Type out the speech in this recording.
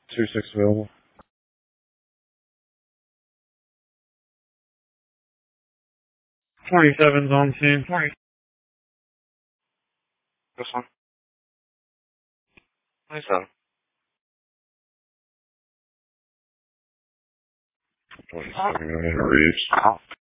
2-6 available. 27's on scene. 20. This one. 27. 27 reads.